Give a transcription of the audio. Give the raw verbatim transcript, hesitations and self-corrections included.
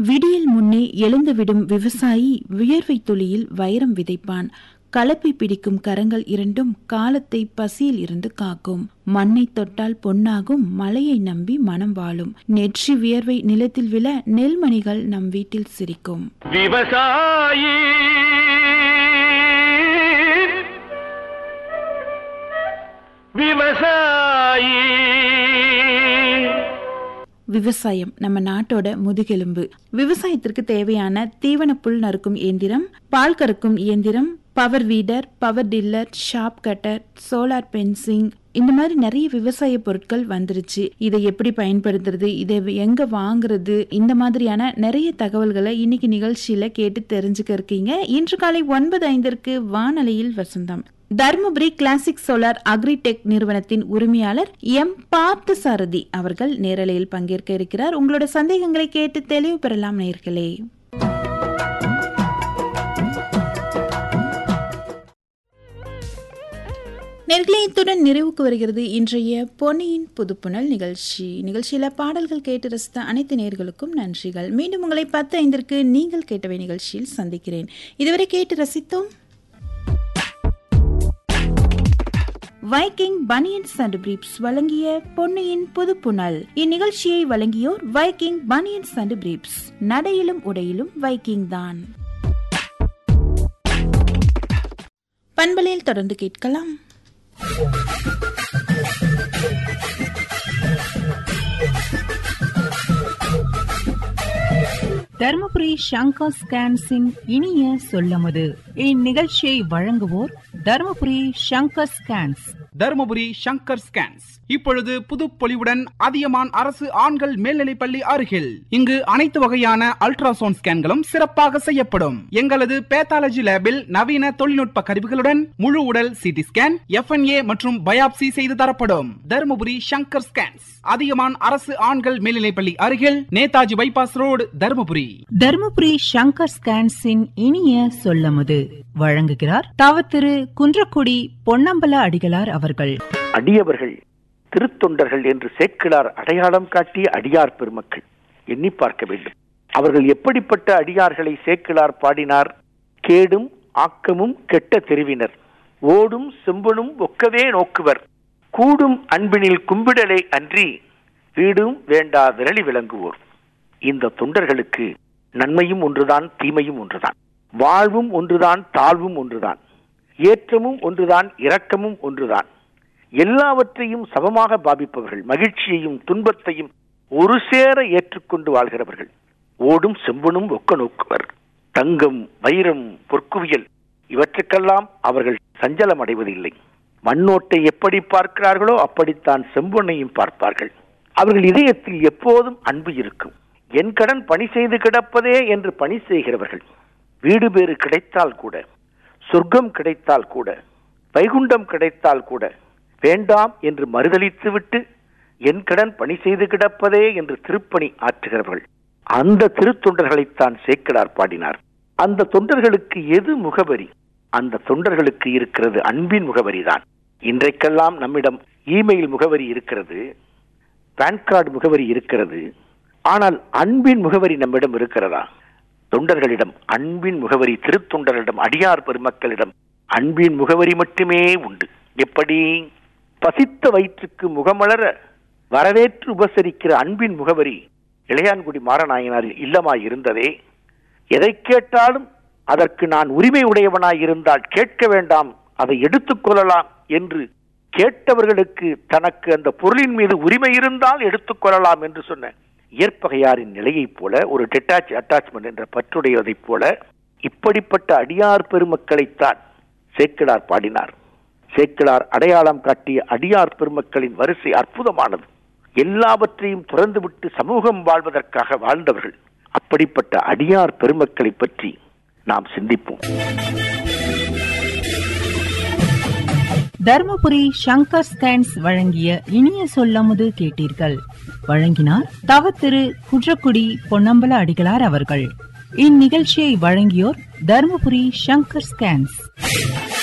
விடியல் முன்னே எழுந்துவிடும் விவசாயி வியர்வை துளியில் வைரம் விதைப்பான். கலப்பை பிடிக்கும் கரங்கள் இரண்டும் காலத்தை பசியில் இருந்து காக்கும். மண்ணை தொட்டால் பொன்னாகும், மழையை நம்பி மனம் வாழும். நெற்றி வியர்வை நிலத்தில் விழ நெல்மணிகள் நம் வீட்டில் சிரிக்கும். விவசாயி விவசாயி விவசாயம் நம்ம நாட்டோட முதுகெலும்பு. விவசாயத்திற்கு தேவையான தீவன புல் நறுக்கும் இயந்திரம், பால் கறக்கும் இயந்திரம், power வீடர், power tiller, shop cutter, solar fencing, இந்த மாதிரி நிறைய விவசாய பொருட்கள் வந்துருச்சு. இதை எப்படி பயன்படுத்துறது, இதை எங்க வாங்குறது, இந்த மாதிரியான நிறைய தகவல்களை இன்னைக்கு நிகழ்ச்சியில கேட்டு தெரிஞ்சுக்க இருக்கீங்க. இன்று காலை ஒன்பது ஐந்திற்கு வானொலியில் வசந்தம். தர்மபுரி கிளாசிக் சோலார் அக்ரிடெக் நிறுவனத்தின் உரிமையாளர் எம் பார்த்த சாரதி அவர்கள் நேரலையில் பங்கேற்க இருக்கிறார். உங்களோட சந்தேகங்களை கேட்டு தெளிவு பெறலாம் நேயர்களே. நேயர்களே, இத்துடன் நிறைவுக்கு வருகிறது இன்றைய பொன்னியின் புதுப்புணல் நிகழ்ச்சி. நிகழ்ச்சியில பாடல்கள் கேட்டு ரசித்த அனைத்து நேயர்களுக்கும் நன்றிகள். மீண்டும் உங்களை பத்து ஐந்திற்கு நீங்கள் கேட்டவை நிகழ்ச்சியில் சந்திக்கிறேன். இதுவரை கேட்டு ரசித்தோம் வைக்கிங் பனியன்ஸ் அண்ட் பிரீப்ஸ் வழங்கிய பொன்னியின் புதுப்புணல். இந்நிகழ்ச்சியை வழங்கியோர் வைக்கிங் பனியன்ஸ் அண்ட் பிரீப்ஸ். நடையிலும் உடையிலும் வைக்கிங் தான். பண்பலையில் தொடர்ந்து கேட்கலாம். தர்மபுரி சங்கர் ஸ்கேன்ஸின் இனிய சொல்லமுது. இந்நிகழ்ச்சியை வழங்குவோர் தர்மபுரி சங்கர் ஸ்கேன்ஸ். தர்மபுரி சங்கர் ஸ்கேன்ஸ் இப்பொழுது புதுப்பொலிவுடன் அதியமான் அரசு ஆண்கள் மேல்நிலைப்பள்ளி அருகில். இங்கு அனைத்து வகையான அல்ட்ராசவுண்ட் ஸ்கேன்களும் சிறப்பாக செய்யப்படும். எங்களது பேத்தாலஜி லேபில் நவீன தொழில்நுட்ப கருவிகளுடன் முழு உடல் சிடி ஸ்கேன், எஃப்என்ஏ மற்றும் பயாப்சி செய்து தரப்படும். தர்மபுரி சங்கர் ஸ்கேன்ஸ், அதியமான் அரசு ஆண்கள் மேல்நிலைப்பள்ளி அருகில், நேதாஜி பைபாஸ் ரோடு, தர்மபுரி. தர்மபுரி சங்கர் ஸ்கேன்ஸின் இனிய சொல்லமுது வழங்குகிறார் தவ திரு குன்றக்குடி பொன்னம்பல அடிகளார் அவர்கள். அடியவர்கள் திருத்தொண்டர்கள் என்று சேக்கிழார் அடையாளம் காட்டிய அடியார் பெருமக்கள் எண்ணி பார்க்க வேண்டும். அவர்கள் எப்படிப்பட்ட அடியார்களை சேக்கிழார் பாடினார்? கேடும் ஆக்கமும் கெட்ட தெருவினர், ஓடும் செம்பனும் ஒக்கவே நோக்குவர், கூடும் அன்பினில் கும்பிடலே அன்றி வீடும் வேண்டா விரலி விளங்குவோர். இந்த தொண்டர்களுக்கு நன்மையும் ஒன்றுதான், தீமையும் ஒன்றுதான், வாழ்வும் ஒன்றுதான், தாழ்வும் ஒன்றுதான், ஏற்றமும் ஒன்றுதான், இரக்கமும் ஒன்றுதான். எல்லாவற்றையும் சமமாக பாவிப்பவர்கள், மகிழ்ச்சியையும் துன்பத்தையும் ஒரு சேர ஏற்றுக்கொண்டு வாழ்கிறவர்கள். ஓடும் செம்பனும் ஒக்க நோக்குவர். தங்கம், வைரம், பொற்குவியல் இவற்றுக்கெல்லாம் அவர்கள் சஞ்சலம் அடைவதில்லை. மண்ணோட்டை எப்படி பார்க்கிறார்களோ அப்படித்தான் செம்பொன்னையும் பார்ப்பார்கள். அவர்கள் இதயத்தில் எப்போதும் அன்பு இருக்கும். என் கடன் பணி செய்து கிடப்பதே என்று பணி செய்கிறவர்கள். வீடு பேறு கிடைத்தால் கூட, சொர்க்கம் கிடைத்தால் கூட, வைகுண்டம் கிடைத்தால் கூட வேண்டாம் என்று மறுதளித்து விட்டு என் கடன் பணி செய்து கிடப்பதே என்று திருப்பணி ஆற்றுகிறவர்கள். அந்த திருத்தொண்டர்களைத்தான் சேக்கிழார் பாடினார். அந்த தொண்டர்களுக்கு எது முகவரி? அந்த தொண்டர்களுக்கு இருக்கிறது அன்பின் முகவரிதான். இன்றைக்கெல்லாம் நம்மிடம் இமெயில் முகவரி இருக்கிறது, பான் கார்டு முகவரி இருக்கிறது. ஆனால் அன்பின் முகவரி நம்மிடம் இருக்கிறதா? தொண்டர்களிடம் அன்பின் முகவரி, திருத்தொண்டர்களிடம், அடியார் பெருமக்களிடம் அன்பின் முகவரி மட்டுமே உண்டு. எப்படி? பசித்த வயிற்றுக்கு முகமலர வரவேற்று உபசரிக்கிற அன்பின் முகவரி இளையான்குடி மாறநாயனாரின் இல்லமாய் இருந்ததே. எதை கேட்டாலும் அதற்கு நான் உரிமை உடையவனாய் இருந்தால் கேட்க வேண்டாம், அதை எடுத்துக்கொள்ளலாம் என்று கேட்டவர்களுக்கு தனக்கு அந்த பொருளின் மீது உரிமை இருந்தால் எடுத்துக்கொள்ளலாம் என்று சொன்ன இயற்பகையாரின் நிலையைப் போல, ஒரு டிட்டாச் அட்டாச்மெண்ட் என்ற பற்றுடையதைப் போல, இப்படிப்பட்ட அடியார் பெருமக்களைத்தான் சேக்கிழார் பாடினார். சேக்கிழார் அடையாளம் காட்டிய அடியார் பெருமக்களின் வரிசை அற்புதமானது. எல்லாவற்றையும் துறந்துவிட்டு சமூகம் வாழ்வதற்காக வாழ்ந்தவர்கள். அப்படிப்பட்ட அடியார் பெருமக்களை பற்றி நாம் சிந்திப்போம். தர்மபுரி சங்கர் ஸ்கேன்ஸ் வழங்கிய இனிய சொல்லமுது கேட்டீர்கள். வழங்கினார் தவ திரு குன்றக்குடி பொன்னம்பல அடிகளார் அவர்கள். இந்நிகழ்ச்சியை வழங்கியோர் தர்மபுரி சங்கர் ஸ்கேன்ஸ்.